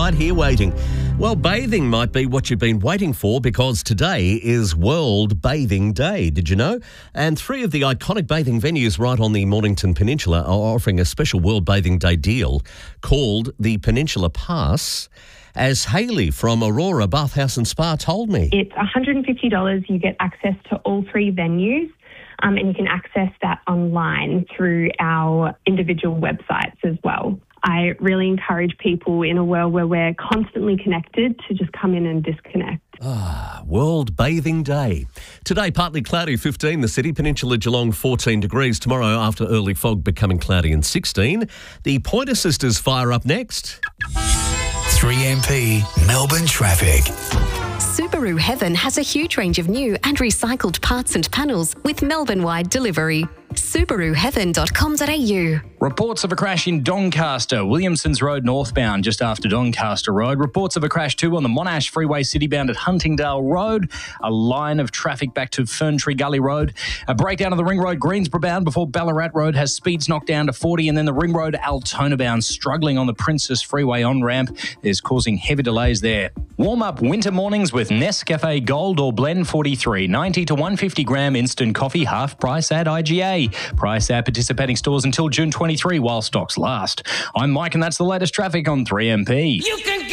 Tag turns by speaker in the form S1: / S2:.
S1: right here waiting. Well, bathing might be what you've been waiting for because today is World Bathing Day. Did you know? And 3 of the iconic bathing venues right on the Mornington Peninsula are offering a special World Bathing Day deal called the Peninsula Pass. As Hayley from Aurora Bathhouse and Spa told me.
S2: It's $150. You get access to all 3 venues. And you can access that online through our individual websites as well. I really encourage people in a world where we're constantly connected to just come in and disconnect.
S1: World Bathing Day. Today, partly cloudy, 15. The city, Peninsula Geelong, 14 degrees. Tomorrow, after early fog, becoming cloudy and 16. The Pointer Sisters fire up next.
S3: 3MP Melbourne traffic.
S4: Subaru Heaven has a huge range of new and recycled parts and panels with Melbourne-wide delivery. SubaruHeaven.com.au.
S5: Reports of a crash in Doncaster, Williamsons Road northbound just after Doncaster Road. Reports of a crash too on the Monash Freeway citybound at Huntingdale Road. A line of traffic back to Ferntree Gully Road. A breakdown of the Ring Road Greensboro bound before Ballarat Road has speeds knocked down to 40, and then the Ring Road Altona bound struggling on the Princess Freeway on-ramp is causing heavy delays there. Warm up winter mornings with Nescafe Gold or Blend 43, 90 to 150 gram instant coffee, half price at IGA. Price at participating stores until June 23 while stocks last. I'm Mike and that's the latest traffic on 3MP.